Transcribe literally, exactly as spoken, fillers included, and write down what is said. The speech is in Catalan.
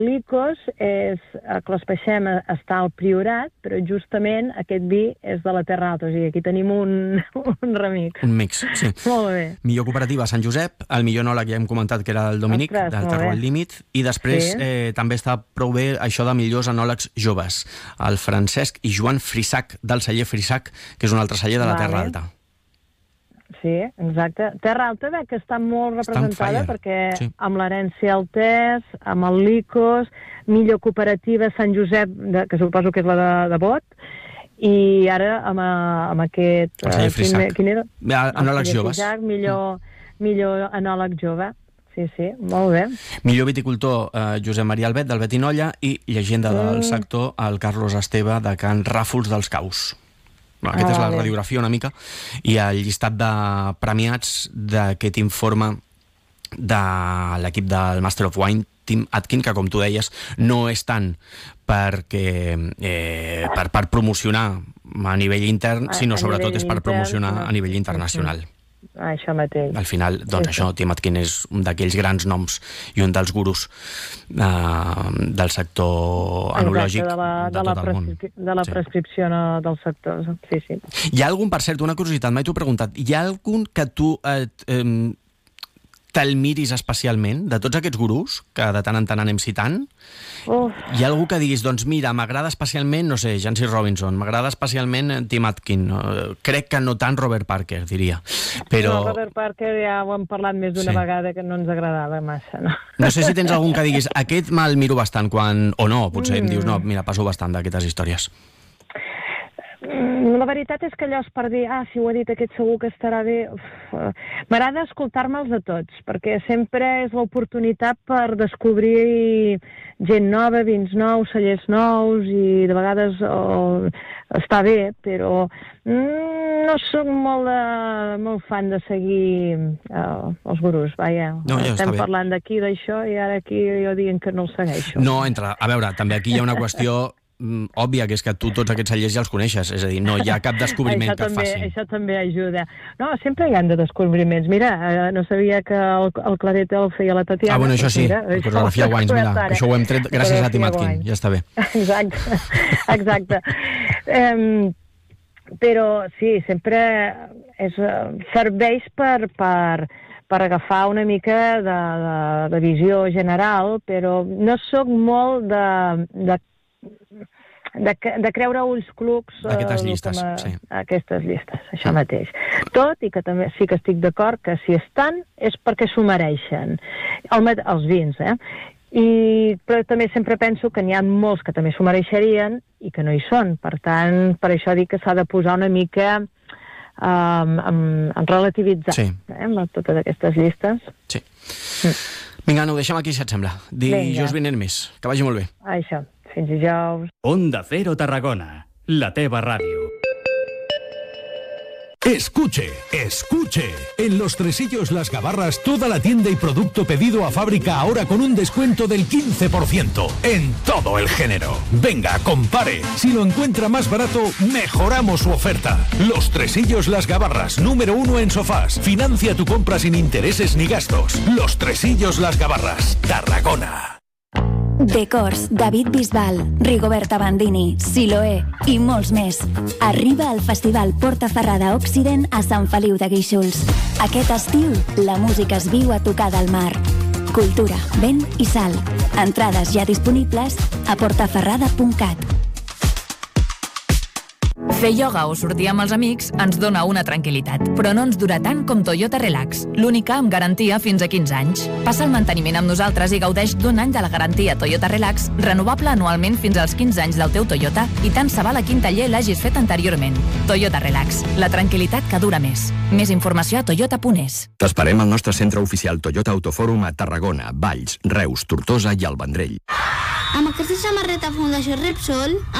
Licos és, Clospeixem està al Priorat, però justament aquest vi és de la Terra Alta, o sigui, aquí tenim un, un remix. Un mix, sí. Molt bé. Millor cooperativa Sant Josep, el millor enòleg ja hem comentat que era el Dominic, Ostres, del molt Terror bé. al Límit, i després Sí. eh, també està prou bé això de millors enòlegs joves, el Francesc i Joan Frisac, del celler Frisac, que és un altre celler de la Vale. Terra Alta. Sí, exacte. Terra Alta ve que està molt Està on representada fire, perquè sí. amb l'herència Altès, amb el Licos, millor cooperativa Sant Josep, de, que suposo que és la de, de Bot, i ara amb, a- amb aquest... El celler eh, quin, Frisac. quin era? Bé, enòlegs El celler joves. Frisac, millor, millor enòleg jove. Sí, sí, molt bé. Millor viticultor, eh, Josep Maria Albet, del Betinolla, i llegenda del sector, el Carlos Esteve, de Can Ràfols dels Caus. Bueno, aquesta Ah, és la vale. radiografia una mica, i el llistat de premiats d'aquest informe de l'equip del Master of Wine, Tim Atkin, que com tu deies, no és tant perquè, eh, per, per promocionar a nivell intern, A- sinó a sobretot nivell és per intern, promocionar no. a nivell internacional. Ah, això mateix. Al final, doncs Sí, sí. això, Tim Atkin és un d'aquells grans noms i un dels gurus eh, del sector enològic Exacte, de la, de, de la, tot el món. prescrip de la Sí. prescripció no, del sector. Sí, sí. Hi ha algun, per cert, una curiositat, mai t'ho he preguntat, hi ha algun que tu eh, eh, te'l miris especialment, de tots aquests gurus, que de tant en tant anem citant? Uf, Hi ha algú que diguis, doncs mira, m'agrada especialment, no sé, Jancy Robinson, m'agrada especialment Tim Atkin, no? Crec que no tant Robert Parker, diria. Però no, Robert Parker ja ho hem parlat més d'una Sí. vegada que no ens agradava massa, no? no sé si tens algun que diguis, aquest me'l miro bastant, quan... o no, potser em dius, no, Mm. mira, passo bastant d'aquestes històries. Mm, La veritat és que allò és per dir, ah, si ho ha dit aquest segur que estarà bé. Uf, eh, M'agrada escoltar-me'ls de tots, perquè sempre és l'oportunitat per descobrir gent nova, vins nous, cellers nous, i de vegades oh, està bé, però mm, no soc molt, de, molt fan de seguir eh, els gurus, vaja. No, ja està Estem bé. parlant d'aquí, d'això, i ara aquí jo dient que no el segueixo. No, entre... A veure, també aquí hi ha una qüestió mm, òbvia, que és que tu tots aquests cellers ja els coneixes, és a dir, no hi ha cap descobriment això que et també, facin. Això també ajuda. No, sempre hi han de descobriments. Mira, eh, no sabia que el, el claret el feia la Tatiana. Ah, bueno, això doncs sí, mira, la això coreografia ho he Wines, mira, descobert ara. això ho hem tret gràcies a Tim Coreografia Atkin, Wines. ja està bé. Exacte, exacte. Um, però sí, sempre és, eh, serveix per, per, per agafar una mica de, de, de visió general, però no sóc molt de, de, de, de creure ulls clucs eh, Aquestes llistes, com a, sí. aquestes llistes, això mateix. Tot i que també sí que estic d'acord que si estan és perquè s'ho mereixen. El, mat- els vins, eh? I, però també sempre penso que n'hi ha molts que també s'ho mereixerien i que no hi són. Per tant, per això dic que s'ha de posar una mica um, en, en relativitzar Sí. eh, amb totes aquestes llistes. Sí. Vinga, no, ho deixem aquí, si et sembla. Dijous vinent més. Que vagi molt bé. Això, fins dijous. Onda Cero Tarragona, la teva ràdio. Escuche, escuche. En Los Tresillos Las Gabarras, toda la tienda y producto pedido a fábrica ahora con un descuento del quince por ciento en todo el género. Venga, compare. Si lo encuentra más barato, mejoramos su oferta. Los Tresillos Las Gabarras, número uno en sofás. Financia tu compra sin intereses ni gastos. Los Tresillos Las Gabarras, Tarragona. Decors, David Bisbal, Rigoberta Bandini, Siloé i molts més. Arriba al Festival Portaferrada Occident a Sant Feliu de Guíxols. Aquest estiu, la música es viu a tocar del mar. Cultura, vent i sal. Entrades ja disponibles a portaferrada punt cat. Fer ioga o sortir amb els amics ens dona una tranquil·litat, però no ens dura tant com Toyota Relax, l'única amb garantia fins a quinze anys. Passa el manteniment amb nosaltres i gaudeix d'un any de la garantia Toyota Relax, renovable anualment fins als quinze anys del teu Toyota, i tant se val a quin taller l'hagis fet anteriorment. Toyota Relax, la tranquil·litat que dura més. Més informació a toyota punt es. T'esperem al nostre centre oficial Toyota Autofòrum a Tarragona, Valls, Reus, Tortosa i el Vendrell. Amb aquesta samarreta Fundació Repsol